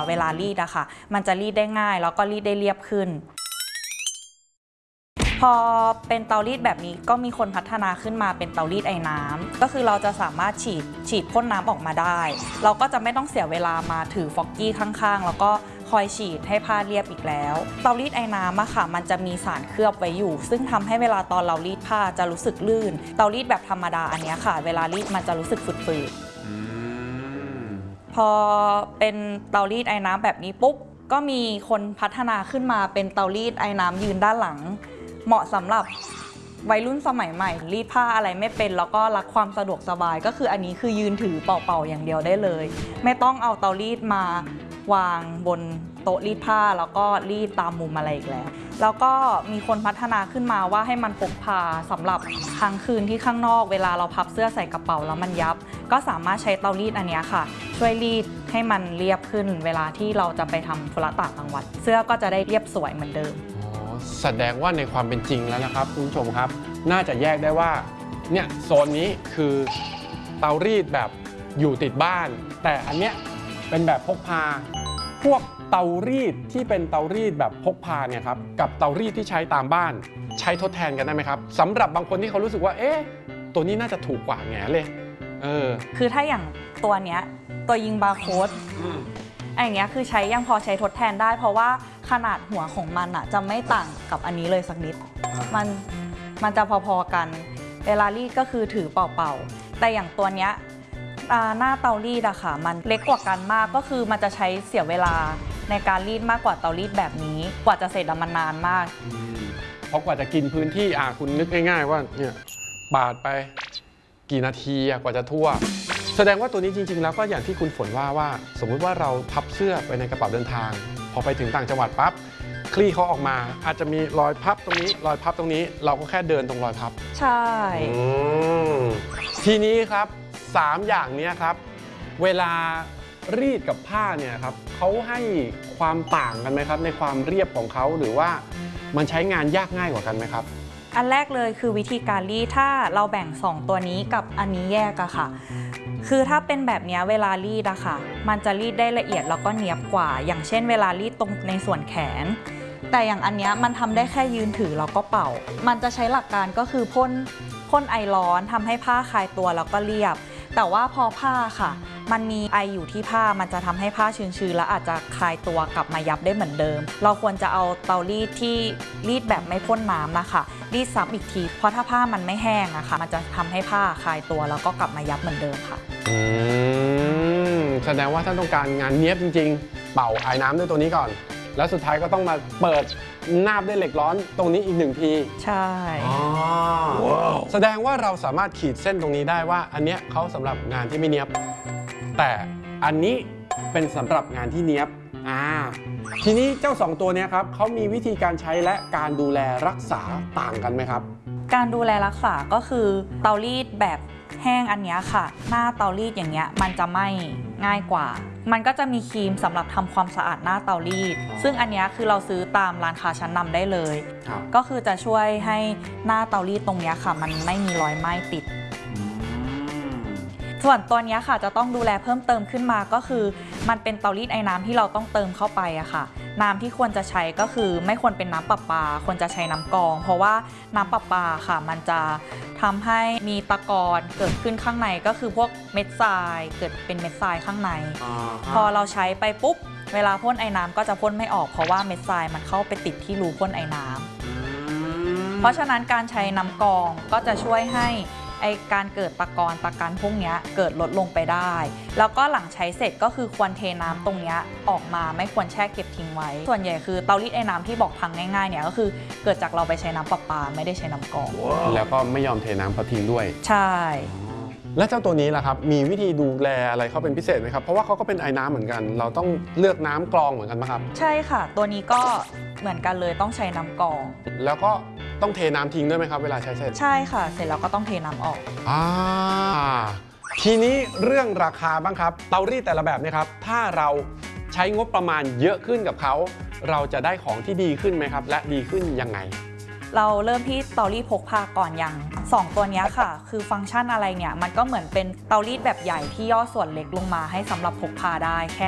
เวลารีดอะค่ะมันจะรีดได้ง่ายแล้วก็รีดได้เรียบขึ้นพอเป็นเตารีดแบบนี้ก็มีคนพัฒนาขึ้นมาเป็นเตารีดไอ้น้ำก็คือเราจะสามารถฉีดพ่นน้ำออกมาได้เราก็จะไม่ต้องเสียเวลามาถือฟอกกี้ข้างๆแล้วก็คอยฉีดให้ผ้าเรียบอีกแล้วเตารีดไอ้น้ำอะค่ะมันจะมีสารเคลือบไว้อยู่ซึ่งทำให้เวลาตอนเรารีดผ้าจะรู้สึกลื่นเตารีดแบบธรรมดาอันนี้ค่ะเวลารีดมันจะรู้สึกฝืดๆพอเป็นเตารีดไอ้น้ำแบบนี้ปุ๊บก็มีคนพัฒนาขึ้นมาเป็นเตารีดไอ้น้ำยืนด้านหลังเหมาะสำหรับวัยรุ่นสมัยใหม่รีดผ้าอะไรไม่เป็นแล้วก็รักความสะดวกสบายก็คืออันนี้คือยืนถือเป่าๆอย่างเดียวได้เลยไม่ต้องเอาเตารีดมาวางบนโต๊ะรีดผ้าแล้วก็รีดตามมุมอะไรอีกแล้วก็มีคนพัฒนาขึ้นมาว่าให้มันพกพาสำหรับค้างคืนที่ข้างนอกเวลาเราพับเสื้อใส่กระเป๋าแล้วมันยับก็สามารถใช้เตารีดอันนี้ค่ะช่วยรีดให้มันเรียบขึ้นเวลาที่เราจะไปทำธุระต่างจังหวัดเสื้อก็จะได้เรียบสวยเหมือนเดิมแสดงว่าในความเป็นจริงแล้วนะครับคุณผู้ชมครับน่าจะแยกได้ว่าเนี่ยโซนนี้คือเตารีดแบบอยู่ติดบ้านแต่อันเนี้ยเป็นแบบพกพาพวกเตารีดที่เป็นเตารีดแบบพกพาเนี่ยครับกับเตารีดที่ใช้ตามบ้านใช้ทดแทนกันได้ไหมครับสำหรับบางคนที่เขารู้สึกว่าเอ๊ะตัวนี้น่าจะถูกกว่าแง่เลยคือถ้าอย่างตัวเนี้ยตัวยิงบาร์โค้ดอย่างเงี้ยคือยังพอใช้ทดแทนได้เพราะว่าขนาดหัวของมันอะจะไม่ต่างกับอันนี้เลยสักนิดมันจะพอๆกันเวลารีดก็คือถือเป่าๆแต่อย่างตัวเนี้ยหน้าเตารีดอะค่ะมันเล็กกว่ากันมากก็คือมันจะใช้เสียเวลาในการรีดมากกว่าเตารีดแบบนี้กว่าจะเสร็จมันนานมากเพราะกว่าจะกินพื้นที่คุณนึกง่ายๆว่าเนี่ยปาดไปกี่นาทีกว่าจะทั่วแสดงว่าตัวนี้จริงๆแล้วก็อย่างที่คุณฝนว่าสมมุติว่าเราพับเสื้อไปในกระเป๋าเดินทางพอไปถึงต่างจังหวัดปั๊บคลี่เขาออกมาอาจจะมีรอยพับตรงนี้รอยพับตรงนี้เราก็แค่เดินตรงรอยพับใช่ทีนี้ครับ3อย่างนี้ครับเวลารีดกับผ้าเนี่ยครับเขาให้ความต่างกันไหมครับในความเรียบของเขาหรือว่ามันใช้งานยากง่ายกว่ากันไหมครับอันแรกเลยคือวิธีการรีดถ้าเราแบ่ง2ตัวนี้กับอันนี้แยกอะค่ะคือถ้าเป็นแบบนี้เวลารีดอะค่ะมันจะรีดได้ละเอียดแล้วก็เนียบกว่าอย่างเช่นเวลารีดตรงในส่วนแขนแต่อย่างอันนี้มันทำได้แค่ยืนถือแล้วก็เป่ามันจะใช้หลักการก็คือพ่นไอร้อนทำให้ผ้าคลายตัวแล้วก็เรียบแต่ว่าพอผ้าค่ะมันมีไออยู่ที่ผ้ามันจะทำให้ผ้าชื้นๆแล้วอาจจะคลายตัวกลับมายับได้เหมือนเดิมเราควรจะเอาเตารีดที่รีดแบบไม่พ่นน้ำนะคะรีดซ้ำอีกทีเพราะถ้าผ้ามันไม่แห้งอะค่ะมันจะทำให้ผ้าคลายตัวแล้วก็กลับมายับเหมือนเดิมค่ะแสดงว่าถ้าต้องการงานเนี้ยบจริงๆเป่าไอ้น้ำด้วยตัวนี้ก่อนแล้วสุดท้ายก็ต้องมาเปิดนาบด้วยเหล็กร้อนตรงนี้อีก1 ทีใช่แสดงว่าเราสามารถขีดเส้นตรงนี้ได้ว่าอันเนี้ยเขาสำหรับงานที่ไม่เนี้ยบแต่อันนี้เป็นสำหรับงานที่เนี้ยบทีนี้เจ้า2ตัวนี้ครับเขามีวิธีการใช้และการดูแลรักษาต่างกันไหมครับการดูแลรักษาก็คือเตารีดแบบแห้งอันนี้ค่ะหน้าเตารีดอย่างเงี้ยมันจะไม่ง่ายกว่ามันก็จะมีครีมสำหรับทำความสะอาดหน้าเตารีดซึ่งอันนี้คือเราซื้อตามร้านค้าชั้นนำได้เลยก็คือจะช่วยให้หน้าเตารีดตรงนี้ค่ะมันไม่มีรอยไหม้ติดส่วนตัวนี้ค่ะจะต้องดูแลเพิ่มเติมขึ้นมาก็คือมันเป็นเตารีดไอ้น้ำที่เราต้องเติมเข้าไปอะค่ะน้ำที่ควรจะใช้ก็คือไม่ควรเป็นน้ำประปาควรจะใช้น้ำกรองเพราะว่าน้ำประปาค่ะมันจะทำให้มีตะกอนเกิดขึ้นข้างในก็คือพวกเม็ดทรายเกิดเป็นเม็ดทรายข้างในพอเราใช้ไปปุ๊บเวลาพ่นไอ้น้ำก็จะพ่นไม่ออกเพราะว่าเม็ดทรายมันเข้าไปติดที่รูพ่นไอ้น้ำเพราะฉะนั้นการใช้น้ำกรองก็จะช่วยให้การเกิดตะกอนตะกันพวกนี้เกิดลดลงไปได้แล้วก็หลังใช้เสร็จก็คือควรเทน้ำตรงนี้ออกมาไม่ควรแช่เก็บทิ้งไว้ส่วนใหญ่คือเตารีดไอ้น้ำที่บอกพังง่ายๆเนี่ยก็คือเกิดจากเราไปใช้น้ำประปาไม่ได้ใช้น้ำกรองแล้วก็ไม่ยอมเทน้ำเขาทิ้งด้วยใช่แล้วเจ้าตัวนี้ล่ะครับมีวิธีดูแลอะไรเขาเป็นพิเศษไหมครับเพราะว่าเขาก็เป็นไอ้น้ำเหมือนกันเราต้องเลือกน้ำกรองเหมือนกันไหมครับใช่ค่ะตัวนี้ก็เหมือนกันเลยต้องใช้น้ำกรองแล้วก็ต้องเทน้ำทิ้งด้วยไหมครับเวลาใช้เสร็จใช่ค่ะเสร็จแล้วก็ต้องเทน้ำออกทีนี้เรื่องราคาบ้างครับเตารีดแต่ละแบบเนี่ยครับถ้าเราใช้งบประมาณเยอะขึ้นกับเขาเราจะได้ของที่ดีขึ้นไหมครับและดีขึ้นยังไงเราเริ่มที่เตารีดพกพาก่อนอย่าง2ตัวนี้ค่ะคือฟังก์ชันอะไรเนี่ยมันก็เหมือนเป็นเตารีดแบบใหญ่ที่ย่อส่วนเล็กลงมาให้สำหรับพกพาได้แค่